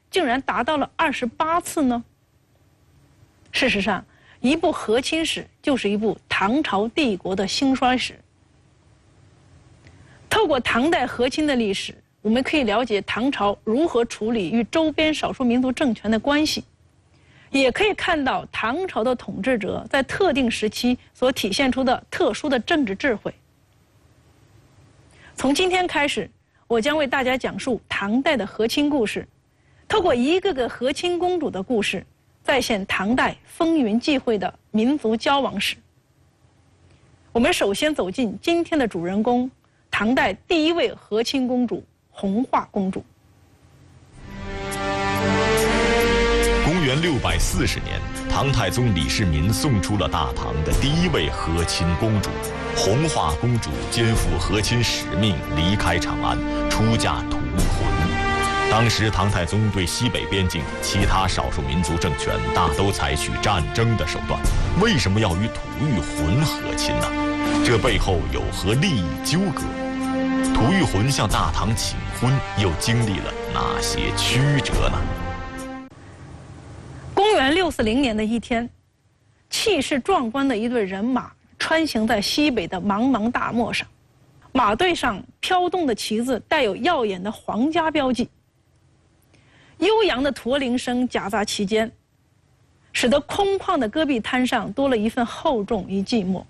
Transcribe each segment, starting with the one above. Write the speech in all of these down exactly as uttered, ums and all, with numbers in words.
竟然达到了二十八次呢？事实上，一部和亲史就是一部唐朝帝国的兴衰史。透过唐代和亲的历史，我们可以了解唐朝如何处理与周边少数民族政权的关系，也可以看到唐朝的统治者在特定时期所体现出的特殊的政治智慧。从今天开始，我将为大家讲述唐代的和亲故事，透过一个个和亲公主的故事，再现唐代风云际会的民族交往史。我们首先走进今天的主人公，唐代第一位和亲公主弘化公主。 公元六百四十年，唐太宗李世民送出了大唐的第一位和亲公主弘化公主，肩负和亲使命，离开长安，出嫁吐谷浑。当时唐太宗对西北边境其他少数民族政权大都采取战争的手段，为什么要与吐谷浑和亲呢？这背后有何利益纠葛？吐谷浑向大唐请婚，又经历了哪些曲折呢？ 公元六四零年的一天，气势壮观的一队人马穿行在西北的茫茫大漠上，马队上飘动的旗子带有耀眼的皇家标记，悠扬的驼铃声夹杂其间，使得空旷的戈壁滩上多了一份厚重与寂寞。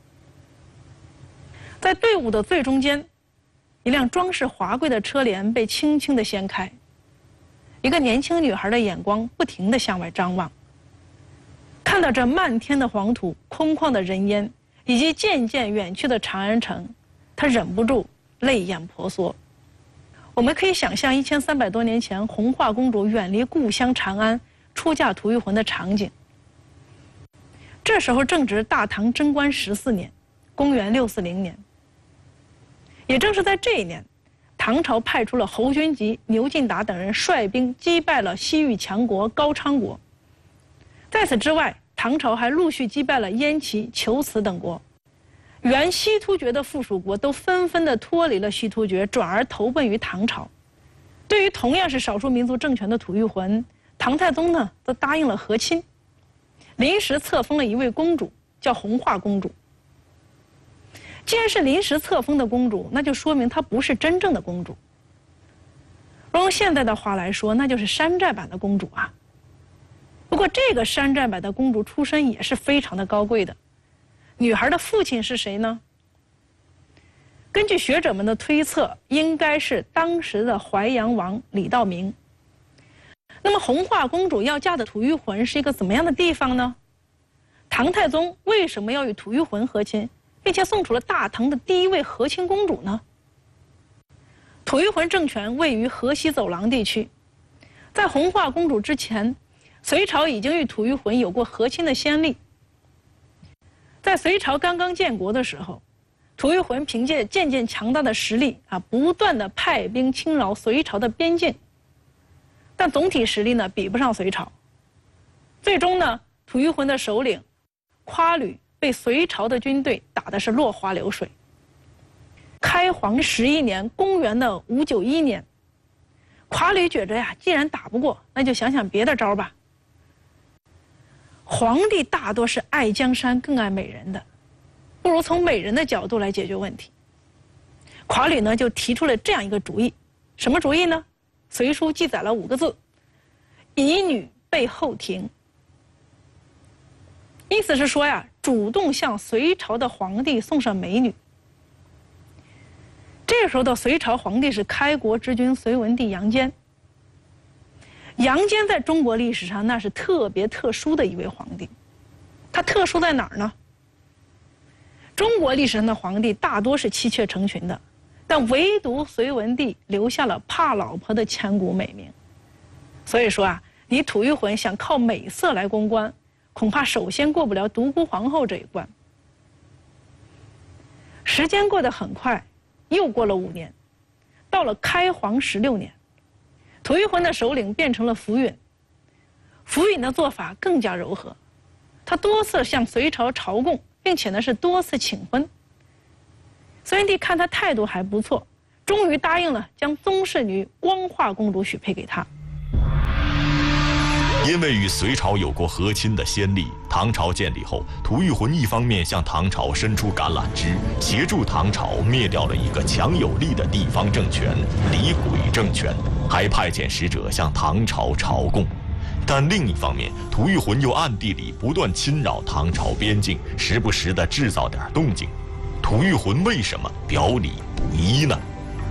在队伍的最中间，一辆装饰华贵的车帘被轻轻地掀开，一个年轻女孩的眼光不停地向外张望，看到这漫天的黄土、空旷的人烟以及渐渐远去的长安城，她忍不住泪眼婆娑。我们可以想象一千三百多年前弘化公主远离故乡长安，出嫁吐谷浑的场景。这时候正值大唐贞观十四年，公元六四零年。也正是在这一年，唐朝派出了侯君集、牛进达等人率兵击败了西域强国高昌国。在此之外，唐朝还陆续击败了燕齐、求瓷等国。原西突厥的附属国都纷纷地脱离了西突厥，转而投奔于唐朝。对于同样是少数民族政权的吐谷浑，唐太宗呢则答应了和亲，临时册封了一位公主，叫弘化公主。既然是临时册封的公主，那就说明她不是真正的公主。用现在的话来说，那就是山寨版的公主啊。不过这个山寨版的公主出身也是非常的高贵的。女孩的父亲是谁呢？根据学者们的推测，应该是当时的淮阳王李道明。那么弘化公主要嫁的吐谷浑是一个怎么样的地方呢？唐太宗为什么要与吐谷浑和亲，并且送出了大唐的第一位和亲公主呢？吐谷浑政权位于河西走廊地区，在弘化公主之前，隋朝已经与吐谷浑有过和亲的先例。在隋朝刚刚建国的时候，吐谷浑凭借渐渐强大的实力啊，不断的派兵侵扰隋朝的边境，但总体实力呢比不上隋朝。最终呢，吐谷浑的首领夸吕被隋朝的军队打的是落花流水。开皇十一年，公元的五九一年，夸吕觉着呀，既然打不过，那就想想别的招吧。皇帝大多是爱江山更爱美人的，不如从美人的角度来解决问题。夸吕呢就提出了这样一个主意，什么主意呢？隋书记载了五个字：以女备后庭。意思是说呀，主动向隋朝的皇帝送上美女。这个时候的隋朝皇帝是开国之君隋文帝杨坚。杨坚在中国历史上那是特别特殊的一位皇帝，他特殊在哪儿呢？中国历史上的皇帝大多是妻妾成群的，但唯独隋文帝留下了怕老婆的千古美名。所以说啊，你吐谷浑想靠美色来攻关，恐怕首先过不了独孤皇后这一关。时间过得很快，又过了五年，到了开皇十六年，吐谷浑的首领变成了浮允。浮允的做法更加柔和，他多次向隋朝朝贡，并且呢是多次请婚。隋文帝看他态度还不错，终于答应了将宗室女光化公主许配给他。 因为与隋朝有过和亲的先例，唐朝建立后，吐谷浑一方面向唐朝伸出橄榄枝，协助唐朝灭掉了一个强有力的地方政权李鬼政权，还派遣使者向唐朝朝贡。但另一方面，吐谷浑又暗地里不断侵扰唐朝边境，时不时地制造点动静。吐谷浑为什么表里不一呢？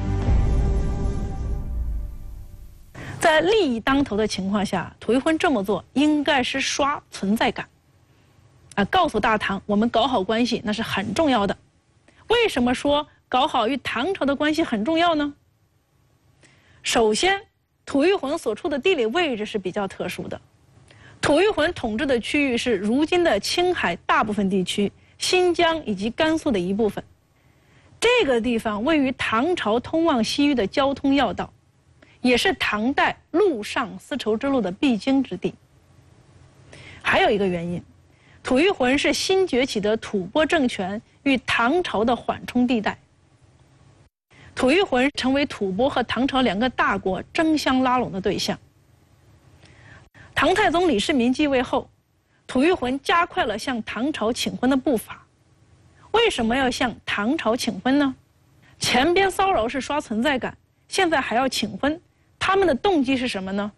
在利益当头的情况下，吐谷浑这么做应该是刷存在感，啊，告诉大唐我们搞好关系那是很重要的。为什么说搞好与唐朝的关系很重要呢？首先，吐谷浑所处的地理位置是比较特殊的。吐谷浑统治的区域是如今的青海大部分地区、新疆以及甘肃的一部分。这个地方位于唐朝通往西域的交通要道，也是唐代陆上丝绸之路的必经之地。还有一个原因，吐谷浑是新崛起的吐蕃政权与唐朝的缓冲地带。吐谷浑成为吐蕃和唐朝两个大国争相拉拢的对象。唐太宗李世民继位后，吐谷浑加快了向唐朝请婚的步伐。为什么要向唐朝请婚呢？前边骚扰是刷存在感，现在还要请婚，他们的动机是什么呢？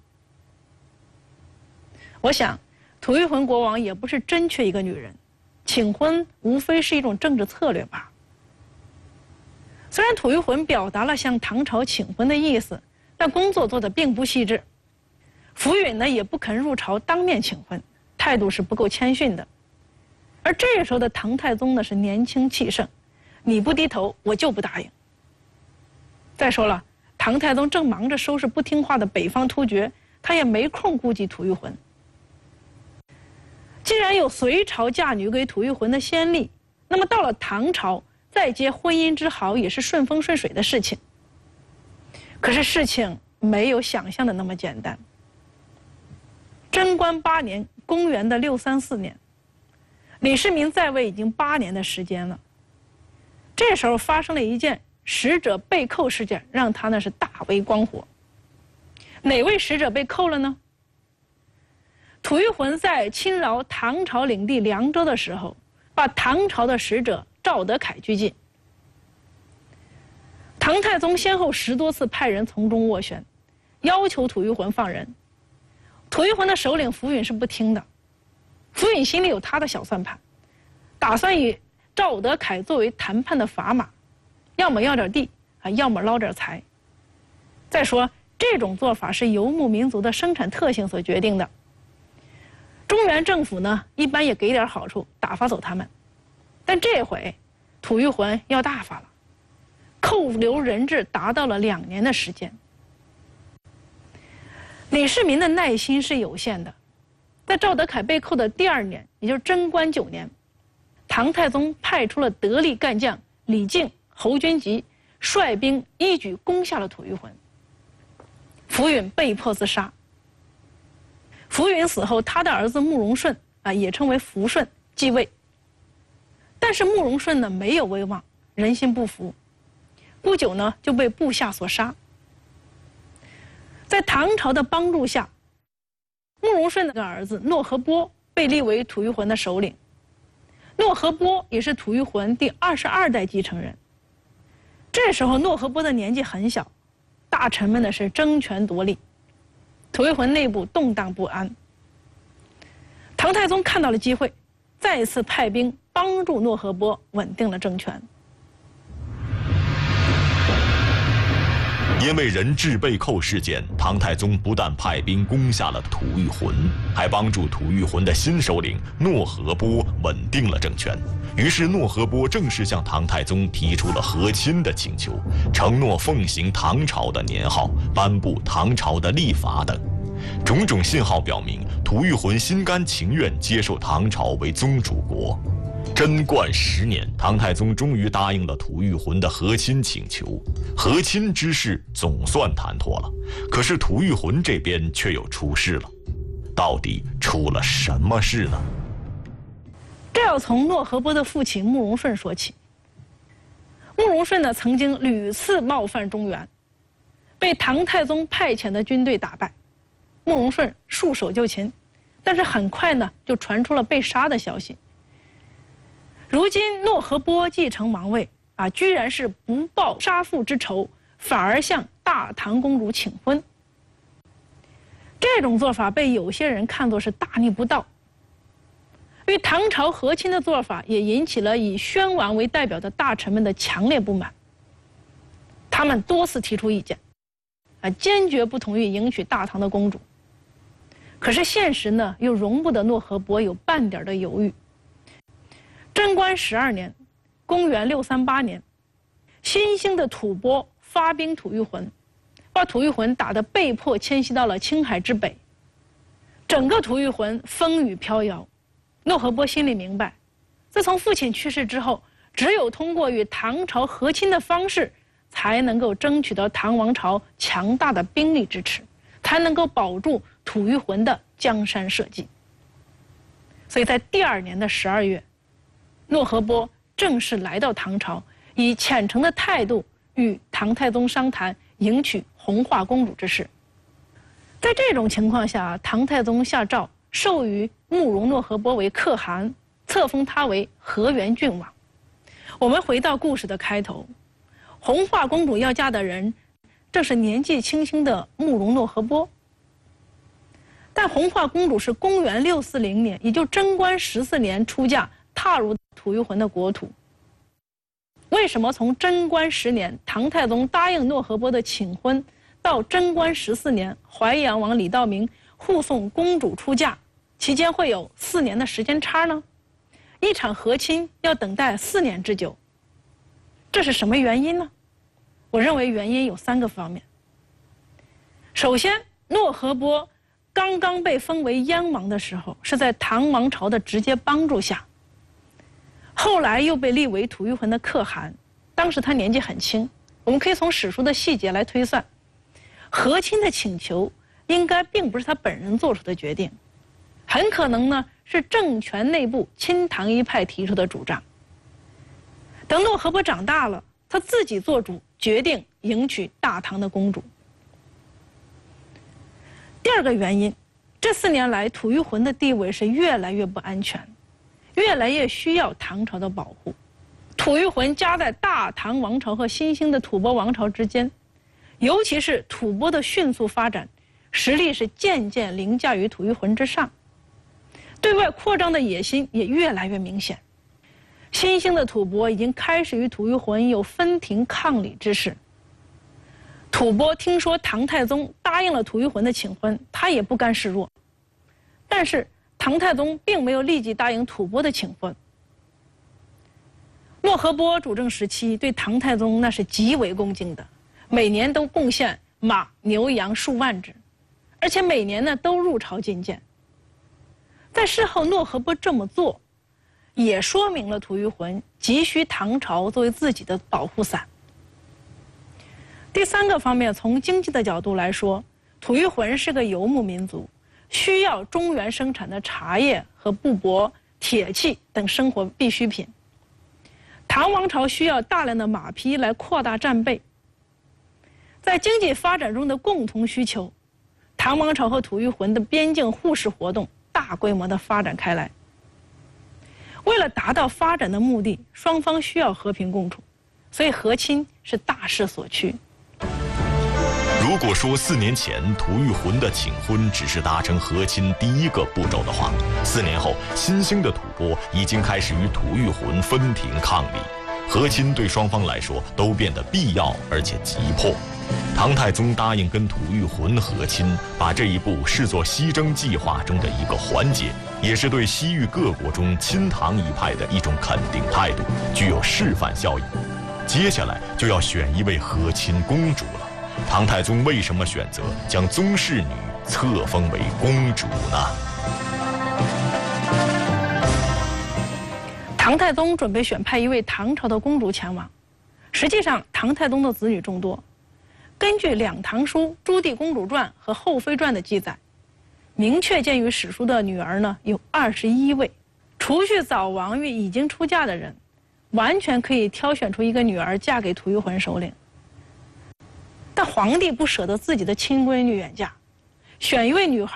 我想，吐谷浑国王也不是真缺一个女人，请婚无非是一种政治策略吧。虽然吐谷浑表达了向唐朝请婚的意思，但工作做得并不细致。浮允呢也不肯入朝当面请婚，态度是不够谦逊的。而这时候的唐太宗呢是年轻气盛，你不低头，我就不答应。再说了，唐太宗正忙着收拾不听话的北方突厥，他也没空顾及吐谷浑。既然有隋朝嫁女给吐谷浑的先例，那么到了唐朝再结婚姻之好也是顺风顺水的事情。可是事情没有想象的那么简单。贞观八年，公元的六三四年，李世民在位已经八年的时间了。这时候发生了一件使者被扣事件，让他呢是大为光火。哪位使者被扣了呢？吐谷浑在侵扰唐朝领地凉州的时候，把唐朝的使者赵德凯拘禁。唐太宗先后十多次派人从中斡旋，要求吐谷浑放人。吐谷浑的首领浮允是不听的。浮允心里有他的小算盘，打算以赵德凯作为谈判的砝码，要么要点地啊，要么捞点财。再说，这种做法是游牧民族的生产特性所决定的。中原政府呢，一般也给点好处，打发走他们。但这回，吐谷浑要大发了，扣留人质达到了两年的时间。李世民的耐心是有限的，在赵德凯被扣的第二年，也就是贞观九年，唐太宗派出了得力干将李靖、侯君集，率兵一举攻下了吐谷浑。浮允被迫自杀。浮允死后，他的儿子慕容顺啊，也称为福顺继位。但是慕容顺呢没有威望，人心不服，不久呢就被部下所杀。在唐朝的帮助下，慕容顺的儿子诺河波被立为吐谷浑的首领。诺河波也是吐谷浑第二十二代继承人。这时候诺河波的年纪很小，大臣们呢是争权夺利，吐谷浑内部动荡不安。唐太宗看到了机会，再次派兵帮助诺河波稳定了政权。 因为人质被扣事件，唐太宗不但派兵攻下了吐谷浑，还帮助吐谷浑的新首领诺河波稳定了政权。于是诺河波正式向唐太宗提出了和亲的请求，承诺奉行唐朝的年号，颁布唐朝的历法等。种种信号表明，吐谷浑心甘情愿接受唐朝为宗主国。贞观十年，唐太宗终于答应了吐谷浑的和亲请求，和亲之事总算谈妥了。可是吐谷浑这边却又出事了，到底出了什么事呢？ 这要从诺河波的父亲慕容顺说起。慕容顺呢，曾经屡次冒犯中原，被唐太宗派遣的军队打败。 慕容顺束手就擒，但是很快呢就传出了被杀的消息。如今诺河波继承王位啊，居然是不报杀父之仇，反而向大唐公主请婚。这种做法被有些人看作是大逆不道。与唐朝和亲的做法也引起了以宣王为代表的大臣们的强烈不满。他们多次提出意见，啊，坚决不同意迎娶大唐的公主。可是现实呢，又容不得诺河波有半点的犹豫。贞观十二年，公元六三八年，新兴的吐蕃发兵吐谷浑，把吐谷浑打得被迫迁徙到了青海之北。整个吐谷浑风雨飘摇。诺河波心里明白，自从父亲去世之后，只有通过与唐朝和亲的方式，才能够争取到唐王朝强大的兵力支持，才能够保住吐谷浑的江山社稷。所以在第二年的十二月，诺河波正式来到唐朝，以虔诚的态度与唐太宗商谈迎娶红化公主之事。在这种情况下，唐太宗下诏授予慕容诺河波为可汗，册封他为河源郡王。我们回到故事的开头，红化公主要嫁的人正是年纪轻轻的慕容诺河波。但红化公主是公元六四零年，也就贞观十四年出嫁，踏入吐谷浑的国土。为什么从贞观十年唐太宗答应诺河波的请婚，到贞观十四年淮阳王李道明护送公主出嫁，期间会有四年的时间差呢？一场和亲要等待四年之久，这是什么原因呢？我认为原因有三个方面。首先，诺河波刚刚被封为燕王的时候，是在唐王朝的直接帮助下，后来又被立为吐谷浑的可汗。当时他年纪很轻，我们可以从史书的细节来推算，和亲的请求应该并不是他本人做出的决定，很可能呢是政权内部亲唐一派提出的主张。等诺河波长大了，他自己做主，决定迎娶大唐的公主。第二个原因，这四年来吐谷浑的地位是越来越不安全，越来越需要唐朝的保护。吐谷浑夹在大唐王朝和新兴的吐蕃王朝之间，尤其是吐蕃的迅速发展，实力是渐渐凌驾于吐谷浑之上，对外扩张的野心也越来越明显。新兴的吐蕃已经开始与吐谷浑有分庭抗礼之势。吐蕃听说唐太宗答应了吐谷浑的请婚，他也不甘示弱。但是唐太宗并没有立即答应吐蕃的请婚。诺河波主政时期对唐太宗那是极为恭敬的，每年都贡献马牛羊数万只，而且每年呢都入朝觐见。在事后诺河波这么做，也说明了吐谷浑急需唐朝作为自己的保护伞。第三个方面，从经济的角度来说，吐谷浑是个游牧民族，需要中原生产的茶叶和布帛、铁器等生活必需品。唐王朝需要大量的马匹来扩大战备。在经济发展中的共同需求，唐王朝和吐谷浑的边境互市活动大规模的发展开来。为了达到发展的目的，双方需要和平共处，所以和亲是大势所趋。 如果说四年前吐谷浑的请婚只是达成和亲第一个步骤的话，四年后新兴的吐蕃已经开始与吐谷浑分庭抗礼，和亲对双方来说都变得必要而且急迫。唐太宗答应跟吐谷浑和亲，把这一步视作西征计划中的一个环节，也是对西域各国中亲唐一派的一种肯定态度，具有示范效应。接下来就要选一位和亲公主了。唐太宗为什么选择将宗室女册封为公主呢？ 唐太宗准备选派一位唐朝的公主前往。实际上，唐太宗的子女众多。根据《两唐书》《朱棣公主传》和《后妃传》的记载，明确鉴于史书的女儿呢有二十一位，除去早亡与已经出嫁的人，完全可以挑选出一个女儿嫁给吐谷浑首领。但皇帝不舍得自己的亲闺女远嫁， 选一位女孩